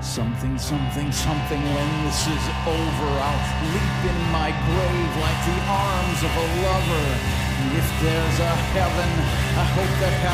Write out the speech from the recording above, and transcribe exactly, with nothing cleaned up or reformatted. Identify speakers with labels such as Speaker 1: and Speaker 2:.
Speaker 1: Something, something, something, when this is over, I'll leap in my grave like the arms of a lover. If there's a heaven, I hope that